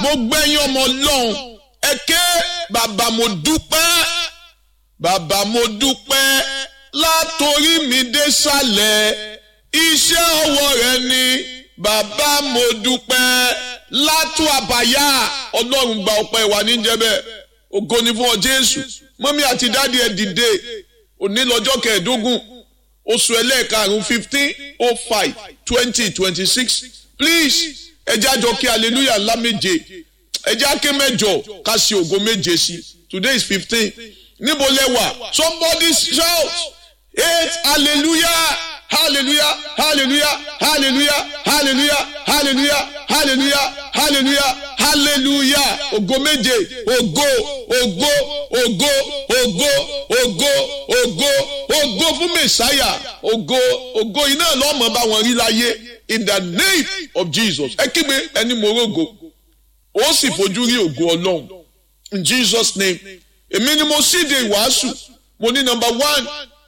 gbogbo ẹ̀yin ọmọ Ọlọ́run ẹ ké bàbá mo dúpẹ́, bàbá mo dúpẹ́ látorí mi dé sàlẹ̀, iṣẹ́ ọwọ́ rẹ ni bàbá mo dúpẹ́ látú àbáyá. Ọlọ́run gba ọpẹ́ wa níjẹ́ bẹ́ẹ̀, ògo ni fún ọ Jésù. Mọ́mí àti dáàdi ẹ dìde, òní lọ́jọ́ kẹẹ̀ẹ́dógún oṣù ẹlẹ́ẹ̀karùn-ún 15/05/2026. Please ẹ jẹ́ àjọ kí hallelujah ńlá méje, ẹ jẹ́ àké mẹ́jọ ká ṣe ògo méje sí. Today is 15. Níbo lẹ wà? Somebody shout 8 hallelujah, hallelujah, hallelujah, hallelujah, hallelujah, hallelujah, hallelujah, hallelujah, hallelujah. Ògo méje, ògo, ògo, ògo, ògo, ògo, ògo, ògo fún Mèsáyà. Ògo, ògo iná lọ́mọ bá wọn rí láyé in the name of Jesus. Ẹ kígbe ẹni morogo, ó sì fojú rí ògo Ọlọ́run in Jesus name. Èmi ni mo síde ìwàásù, mo ní number 1.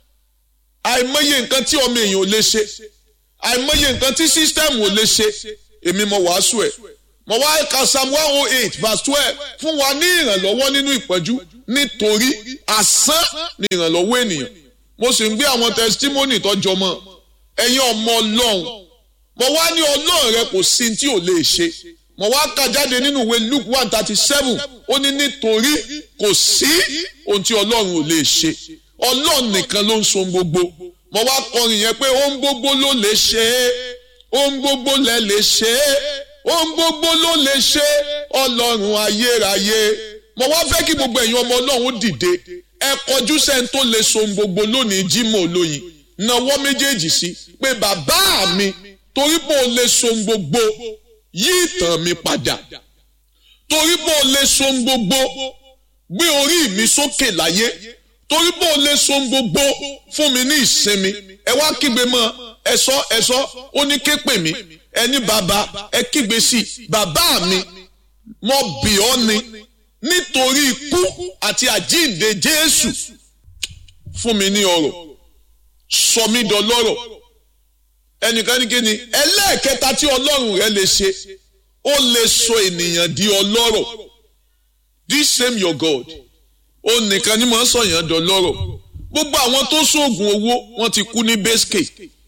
Àìmọye nǹkan tí ọmọ èèyàn ò lè ṣe, àìmọye nǹkan tí system ò lè ṣe, èmi mo wàásù ẹ̀. Mo wá ka Psalm 108:12 fún wa ní ìrànlọ́wọ́ nínú ìpọ́njú, nítorí asán ni ìrànlọ́wọ́ ènìyàn. Mo sì ń gbé àwọn testimony tó jọmọ́ ẹ̀yin ọmọ Ọlọ́run. Mo wá ní Ọlọ́run rẹ kò sí tí ò lè ṣe. Mo wá kà jáde nínú ìwé Luke 1:37, ó ní nítorí kò sí ohun tí Ọlọ́run ò lè ṣe. Ọlọ́run nìkan ló ń so gbogbo. Mo wá kọrin yẹn pé ohun gbogbo ló lè ṣe é, ohun gbogbo lẹ lè ṣe é, ohun gbogbo ló lè ṣe Ọlọ́run ayérayé. Mo wá fẹ́ kí gbogbo ẹ̀yin ọmọ Ọlọ́run dìde, ẹ kọjú sẹ́ni tó lè so gbogbo lónìí. Jímọ̀ olóyin nawọ́ méjèèjì sí pé bàbá mi, torí pé o lè so gbogbo, yí ìtàn mi padà. Torí pé o lè so gbogbo, gbé orí mi sókè láyé. Torí pé o lè so gbogbo, fún mi ní ìsinmi. Ẹ wá kígbe mọ́, ẹ̀sọ́ ó ní ké pè mí, ẹni bàbá ẹ kígbe sí bàbá mi, mo bì ọ́ ni nítorí ikú àti àjíǹde Jésù, fún mi ní ọrọ̀, sọ mí dọlọ́rọ̀. Ẹnìkan ní kíni ẹlẹ́ẹ̀kẹta tí Ọlọ́run rẹ lè ṣe, ó lè sọ ènìyàn di ọlọ́rọ̀. This same your God, ó nìkan ni máa ń sọ̀yàn dọlọ́rọ̀. Gbogbo àwọn tó sóògùn owó wọ́n ti kú ní bẹ́sìkè.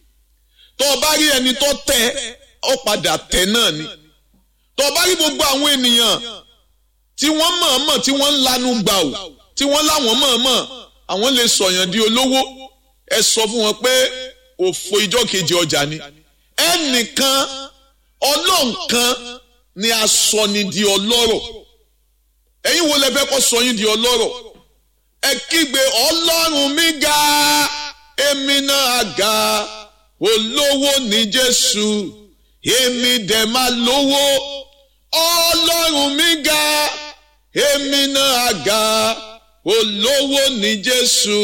Tó o bá rí ẹni tó tẹ ọ padà tẹ náà ni. Tó o bá rí gbogbo àwọn ènìyàn tí wọ́n mọ̀ọ́mọ̀ tí wọ́n ń lanu gbà ò, tí wọ́n láwọn mọ̀ọ́mọ̀ àwọn lè sọ̀yàn di olówó, ẹ sọ fún wọn pé òfò ìjọ kejì ọjà ni. Ẹnìkan Ọlọ́run kan ni a sọ ni di ọlọ́rọ̀. Ẹ̀yin wo lẹ fẹ́ kó sọ yín di ọlọ́rọ̀? Ẹ kígbe Ọlọ́run mi ga, èmi náà ga, olówó ni Jésù, èmi dẹ̀ máa lówó. Ọlọ́run mi ga, èmi náà ga, olówó ni Jésù,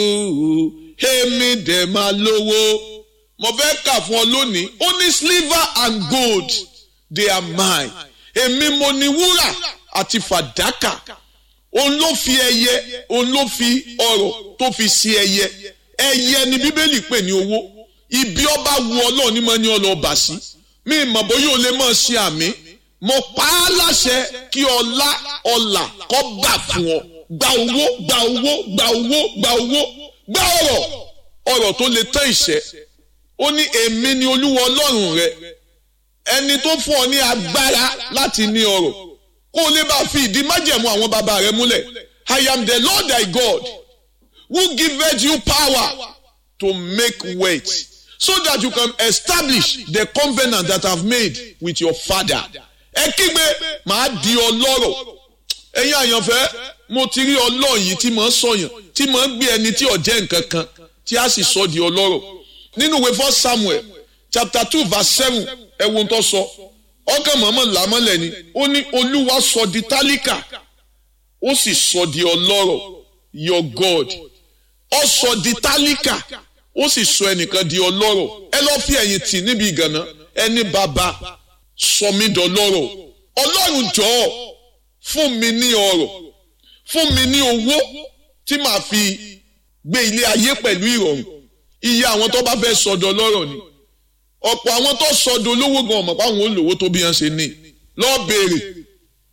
èmi dẹ̀ máa lówó. Mo fẹ́ kà fún ọ lónìí, ó ní silver and gold they are mine. Èmi mo ní wúrà àti fàdákà. Òun ló fi ẹyẹ, òun ló fi ọrọ̀ tó fi sí ẹyẹ. Ẹyẹ ni Bíbélì pè ní owó. Ibi ọba wu Ọlọ́run ní mọ́ ní ọlọ́ọ̀bà sí. Mi ìmọ̀ bóyá o lè mọ̀ sí àmì. Mo pa á láṣẹ kí ọlá ọlà kó bà fún ọ. Gba owó, gba owó, gba owó, gba owó, gba ọrọ̀. Ọrọ̀ tó lè tán ìṣẹ́. Ó ní èmi ni Olúwa Ọlọ́run rẹ, ẹni tó fún ọ ní agbára láti ní ọrọ̀, kó o lè bá fi ìdí májẹ̀mú àwọn bàbá rẹ múlẹ̀. I am the Lord thy God who giveth you power to make wealth, so that you can establish the covenant that I have made with your father. Ẹ kígbe màá di ọlọ́rọ̀. Ẹ̀yin àyànfẹ́, mo ti rí Ọlọ́run yìí tí mò ń sọ̀yàn, tí mò ń gbé ẹni tí ò jẹ́ nǹkan kan tí a sì sọ di ọlọ́rọ̀. Nínú ìwé 1 Samuel chapter 2:7, ẹ wo ohun tó sọ. Ọkàn mọ̀ọ́mọ̀ làmọ́lẹ̀ ni, ó ní Olúwa sọ di tálíkà, ó sì sọ di ọlọ́rọ̀. Your God, ó sọ di tálíkà, ó sì sọ ẹnìkan di ọlọ́rọ̀. Ẹ lọ fi ẹ̀yìn tì níbi ìgànná, ẹni bàbá sọ mí dọlọ́rọ̀. Ọlọ́run jọ̀ọ́ fún mi ní ọrọ̀, fún mi ní owó tí màá fi gbé ilé ayé pẹ̀lú ìrọ̀rùn. Iye àwọn tó bá fẹ́ sọdọ̀ lọ́rọ̀ ni. Ọ̀pọ̀ àwọn tó sọdọ̀ olówó gan ọ̀mọ̀ páwọn olówó tó bí wọ́n ṣe ní. Lọ béèrè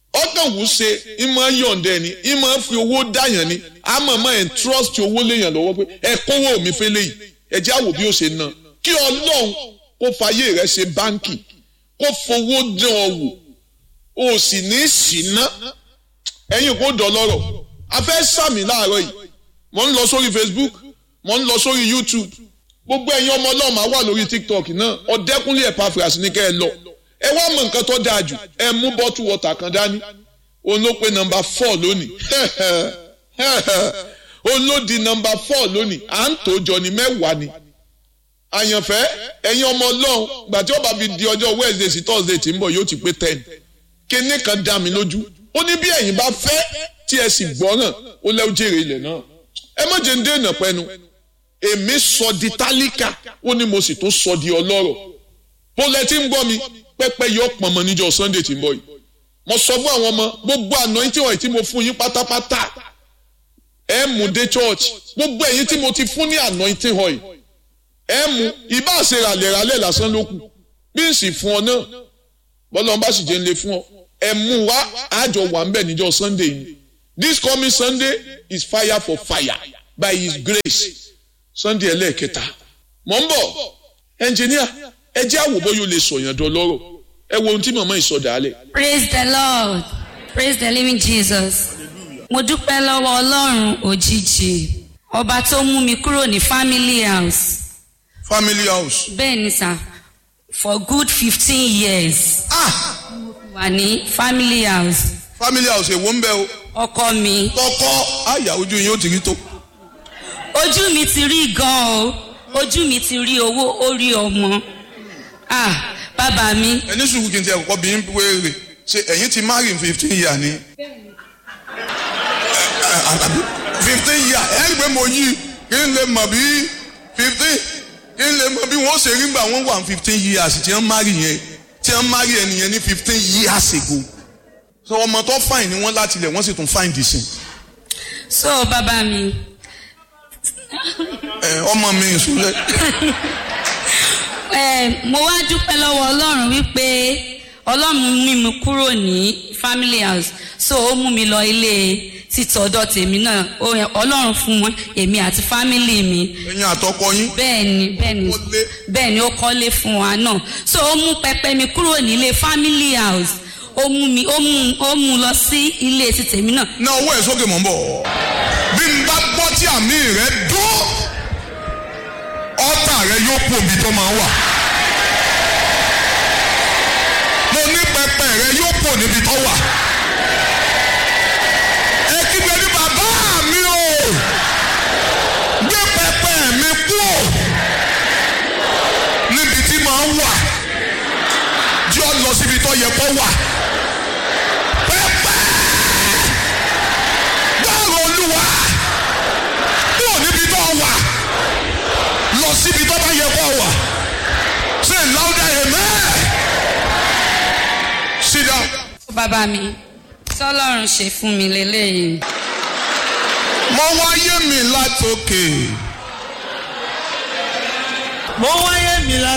ọkàn wù ṣe ìmọ̀ yọ̀ǹda ẹni ìmọ̀ fi owó dáyàn ni àmọ̀mọ́ ẹ̀ trust owó léyàn lọ́wọ́ pé ẹ kówó mi fẹ́lẹ́ yìí ẹ jẹ́ àwò bí ó ṣe ná kí Ọlọ́run kó fayé rẹ ṣe báńkì kó fowó dán ọ wò o sì ní ṣìná ẹ̀yin kò dọ̀lọ́rọ̀ a fẹ́ sàmì láàárọ̀ yìí mo ń lọ sórí Facebook mo ń lọ sórí YouTube gbogbo ẹ̀yin ọmọ Ọlọ́run máa wà lórí TikTok náà Ọ̀dẹ́kúnlé Epaphras ní kẹ́ ẹ lọ ẹ wá mọ nǹkan tó dáa jù ẹ mú bottle water kan dání òun ló pé number 4 lónìí òun ló di number 4 lónìí à ń tó jọ ní mẹ́wàá ni àyànfẹ́ ẹ̀yin ọmọ Ọlọ́run gbà tí ó bá fi di ọjọ́ Wednesday sí Thursday tí ń bọ̀ yóò ti pé 10 kíní kan dá mi lójú ó ní bí ẹ̀yin bá fẹ́ tí ẹ sì gbọ́ràn ó lẹ́wọ́ jèrè ilẹ̀ náà ẹ má jẹ́ ń dènà pẹ́nu èmi sọ di tálíkà ó ní mo sì tún sọ di ọlọ́rọ̀ bó lẹ ti ń gbọ́ mi pẹ́pẹ́ yọ pọ̀nmọ́ níjọ́ Sunday tí ń bọ̀ yìí mo sọ fún àwọn ọmọ gbogbo anointing oil tí mo fún yín pátápátá ẹ mú dé church gbogbo ẹ̀yin tí mo ti fún ní anointing oil ẹ mú ìbá ṣe ràlẹ̀ràlẹ̀ lásán ló kù bí n sì fún ọ náà bọ́lá wọn bá sì jẹ́ ń lè fún ọ ẹ mú wá àjọ wà ń bẹ̀ níjọ́ Sunday yìí this coming Sunday is fire for fire by his grace Sunday ẹlẹ́ẹ̀kẹta mọ̀ ń bọ̀ ẹnjìníà ẹ jẹ́ àwòbọ̀ yóò lè sọ̀yàn dọ́lọ́rọ̀ ẹ wo ohun tí màmá ìsọdàálẹ̀. Praise the Lord. Praise the living Jesus. Mo dúpẹ́ lọ́wọ́ Ọlọ́run òjijì ọba tó mú mi kúrò ní family house. Family house. Bẹ́ẹ̀ ni sà for good 15 years. Wà ní family house. Family house èwo ń bẹ o. Ọkọ mi. Tọkọ àyà ojú yín ó ti rí tó. Ojú mi ti rí gan-an o. Ojú mi ti rí owó ó rí ọmọ. Bàbá mi. Ẹni sùúrù kí n ti ẹ̀kọ́ bí n wéèrè ṣe ẹ̀yin ti marry 15 years ni. 15 years ẹ̀ ń gbé mo yí kí n lè mọ̀ bí 15 kí n lè mọ̀ bí wọ́n ṣe rí gbà wọ́n wà 15 years tí wọ́n marry yẹn tí wọ́n marry ẹnìyẹn ní 15 years ago. So ọmọ tó fine ni wọ́n láti lẹ̀ wọ́n sì tún fine dì sí. So bàbá mi. Ọmọ mi ìṣúlẹ̀. Mo wá dúpẹ́ lọ́wọ́ Ọlọ́run wípé Ọlọ́run mú mi kúrò ní family house so ó mú mi lọ ilé títọ́dọ̀ tèmi náà Ọlọ́run fún wọn èmi àti family mi. Ẹ̀yin àtọkọ yín. Bẹ́ẹ̀ni ó kọ́lé fún wa náà so ó mú pẹpẹ mi kúrò nílé family house ó mú lọ sí ilé ti tèmi náà. Ná owó ẹ̀ sókè mọ̀ ń bọ̀ bí n bá gbọ́ tí àmì rẹ̀ dún ọ̀tá rẹ̀ yóò kú òbí tó máa wà. Mo ní pẹpẹ rẹ̀ yóò kú níbi tó wà. Ẹ kí ni ẹni bàbá mi o gbé pẹpẹ mi kú níbi tí máa wà jẹ́ ọ lọ síbi tó yẹ kó wà. Pẹpẹ gbọ́rọ̀ Olúwa kúrò níbi tó wà lọ síbi tó bá yẹ kó wà. Say louder amen. Sit down. Bàbá mi tọ́lọ́run ṣe fún mi lélẹ́yìn. Mo wáyé mi látòkè. Mo wáyé mi látòkè.